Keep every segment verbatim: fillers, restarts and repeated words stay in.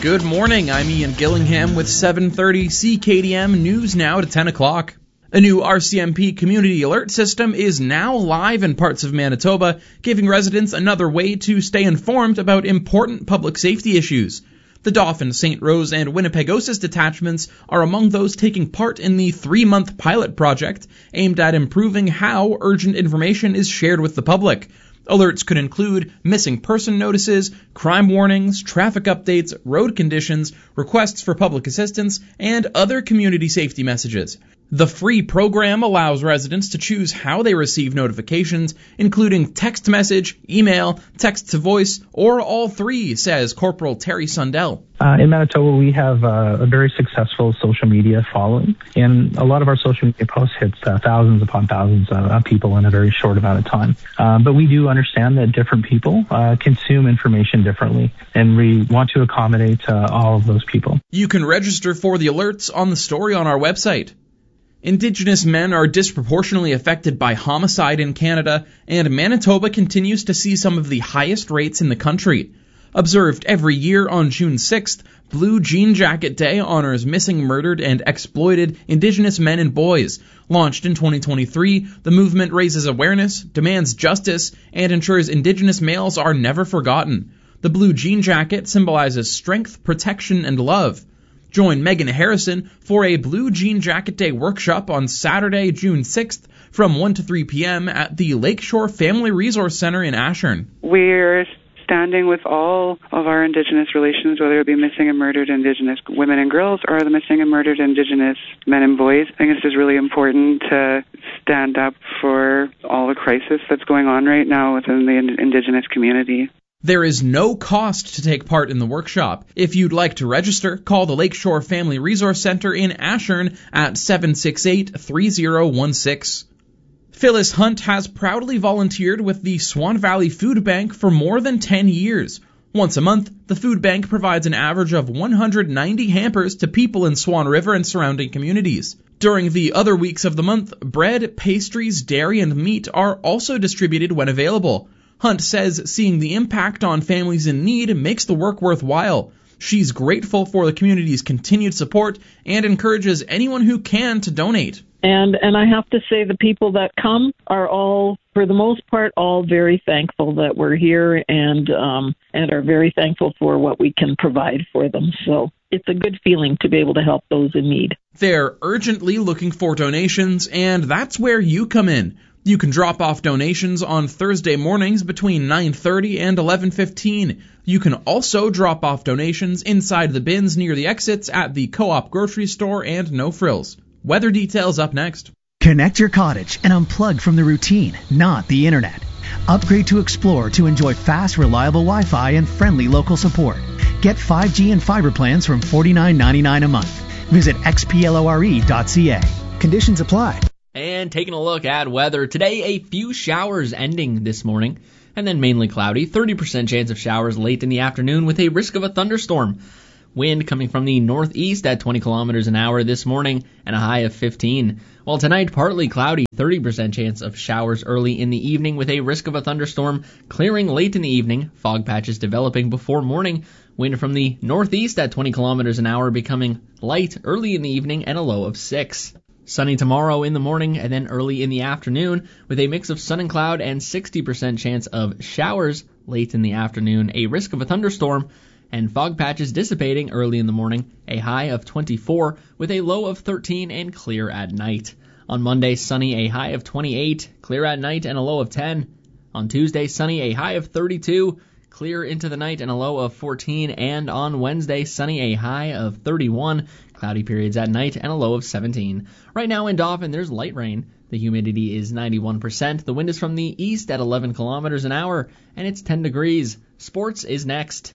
Good morning, I'm Ian Gillingham with seven thirty C K D M News now to ten o'clock. A new R C M P community alert system is now live in parts of Manitoba, giving residents another way to stay informed about important public safety issues. The Dauphin, Saint Rose, and Winnipegosis detachments are among those taking part in the three-month pilot project aimed at improving how urgent information is shared with the public. Alerts could include missing person notices, crime warnings, traffic updates, road conditions, requests for public assistance, and other community safety messages. The free program allows residents to choose how they receive notifications, including text message, email, text to voice, or all three, says Corporal Terry Sundell. Uh, in Manitoba, we have uh, a very successful social media following, and a lot of our social media posts hits uh, thousands upon thousands uh, of people in a very short amount of time. Uh, but we do understand that different people uh, consume information differently, and we want to accommodate uh, all of those people. You can register for the alerts on the story on our website. Indigenous men are disproportionately affected by homicide in Canada, and Manitoba continues to see some of the highest rates in the country. Observed every year on June sixth, Blue Jean Jacket Day honors missing, murdered, and exploited Indigenous men and boys. Launched in twenty twenty-three, the movement raises awareness, demands justice, and ensures Indigenous males are never forgotten. The Blue Jean Jacket symbolizes strength, protection, and love. Join Megan Harrison for a Blue Jean Jacket Day workshop on Saturday, June sixth from one to three p.m. at the Lakeshore Family Resource Center in Ashern. We're standing with all of our Indigenous relations, whether it be missing and murdered Indigenous women and girls or the missing and murdered Indigenous men and boys. I think it's just really important to stand up for all the crisis that's going on right now within the Indigenous community. There is no cost to take part in the workshop. If you'd like to register, call the Lakeshore Family Resource Center in Ashern at seven six eight, three zero one six. Phyllis Hunt has proudly volunteered with the Swan Valley Food Bank for more than ten years. Once a month, the food bank provides an average of one hundred ninety hampers to people in Swan River and surrounding communities. During the other weeks of the month, bread, pastries, dairy, and meat are also distributed when available. Hunt says seeing the impact on families in need makes the work worthwhile. She's grateful for the community's continued support and encourages anyone who can to donate. And and I have to say the people that come are all, for the most part, all very thankful that we're here and um, and are very thankful for what we can provide for them. So it's a good feeling to be able to help those in need. They're urgently looking for donations, and that's where you come in. You can drop off donations on Thursday mornings between nine thirty and eleven fifteen. You can also drop off donations inside the bins near the exits at the Co-op grocery store and No Frills. Weather details up next. Connect your cottage and unplug from the routine, not the internet. Upgrade to Explore to enjoy fast, reliable Wi-Fi and friendly local support. Get five G and fiber plans from forty-nine ninety-nine a month. Visit x p lore dot c a. Conditions apply. And taking a look at weather, today a few showers ending this morning, and then mainly cloudy, thirty percent chance of showers late in the afternoon with a risk of a thunderstorm. Wind coming from the northeast at twenty kilometers an hour this morning and a high of fifteen. While tonight partly cloudy, thirty percent chance of showers early in the evening with a risk of a thunderstorm, clearing late in the evening, fog patches developing before morning. Wind from the northeast at twenty kilometers an hour becoming light early in the evening and a low of six. Sunny tomorrow in the morning and then early in the afternoon with a mix of sun and cloud and sixty percent chance of showers late in the afternoon, a risk of a thunderstorm, and fog patches dissipating early in the morning, a high of twenty-four with a low of thirteen and clear at night. On Monday, sunny, a high of twenty-eight, clear at night and a low of ten. On Tuesday, sunny, a high of thirty-two, clear into the night and a low of fourteen. And on Wednesday, sunny, a high of thirty-one, cloudy periods at night and a low of seventeen. Right now in Dauphin, there's light rain. The humidity is ninety-one percent. The wind is from the east at eleven kilometers an hour, and it's ten degrees. Sports is next.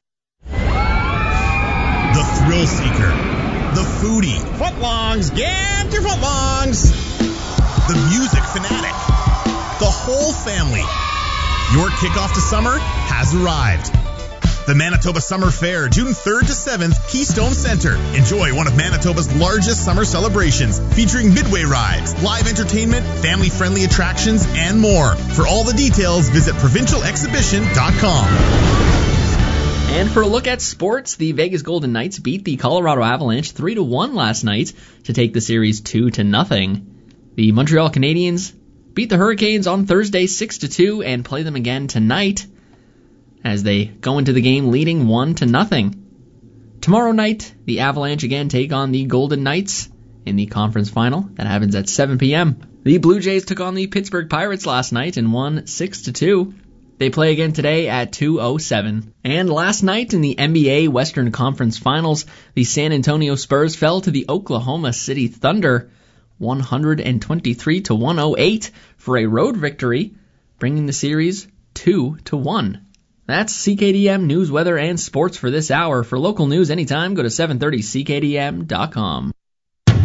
The thrill seeker, the foodie, footlongs, get your footlongs, the music fanatic, the whole family. Your kickoff to summer has arrived. The Manitoba Summer Fair, June third to seventh, Keystone Center. Enjoy one of Manitoba's largest summer celebrations, featuring midway rides, live entertainment, family-friendly attractions, and more. For all the details, visit provincial exhibition dot com. And for a look at sports, the Vegas Golden Knights beat the Colorado Avalanche three to one last night to take the series two to nothing. The Montreal Canadiens beat the Hurricanes on Thursday six to two and play them again tonight as they go into the game leading one to nothing. Tomorrow night, the Avalanche again take on the Golden Knights in the conference final. That happens at seven p.m. The Blue Jays took on the Pittsburgh Pirates last night and won six to two. They play again today at two oh seven. And last night in the N B A Western Conference Finals, the San Antonio Spurs fell to the Oklahoma City Thunder one twenty-three to one oh eight for a road victory, bringing the series two to one. That's C K D M news, weather, and sports for this hour. For local news anytime, go to seven thirty C K D M dot com.